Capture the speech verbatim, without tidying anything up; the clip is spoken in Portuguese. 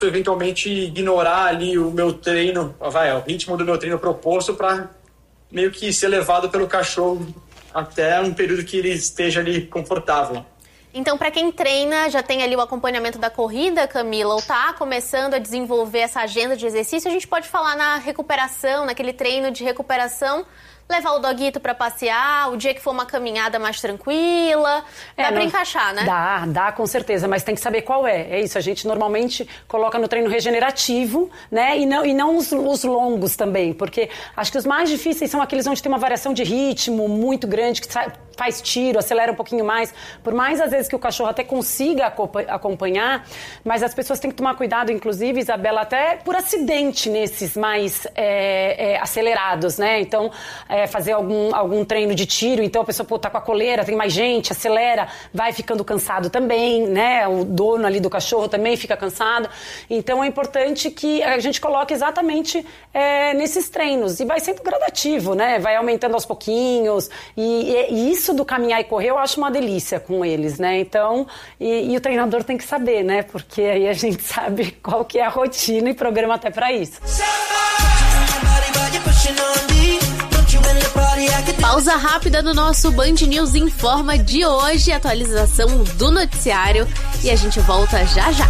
eventualmente ignorar ali o meu treino, vai, o ritmo do meu treino proposto para meio que ser levado pelo cachorro até um período que ele esteja ali confortável. Então, para quem treina, já tem ali o acompanhamento da corrida, Camila, ou está começando a desenvolver essa agenda de exercício, a gente pode falar na recuperação, naquele treino de recuperação, levar o doguito para passear, o dia que for uma caminhada mais tranquila, dá é, para encaixar, né? Dá, dá com certeza, mas tem que saber qual é. É isso, a gente normalmente coloca no treino regenerativo, né? E não, e não os, os longos também, porque acho que os mais difíceis são aqueles onde tem uma variação de ritmo muito grande, que faz tiro, acelera um pouquinho mais. Por mais, às vezes, que o cachorro até consiga acompanhar, mas as pessoas têm que tomar cuidado, inclusive, Isabela, até por acidente nesses mais é, é, acelerados, né? Então, é, fazer algum, algum treino de tiro, então a pessoa pô, tá com a coleira, tem mais gente, acelera, vai ficando cansado também, né? O dono ali do cachorro também fica cansado. Então é importante que a gente coloque exatamente é, nesses treinos. E vai sendo gradativo, né? Vai aumentando aos pouquinhos. E, e isso do caminhar e correr eu acho uma delícia com eles, né? Então, e, e o treinador tem que saber, né? Porque aí a gente sabe qual que é a rotina e programa até pra isso. Pausa rápida no nosso Band News Informa de hoje, atualização do noticiário, e a gente volta já já.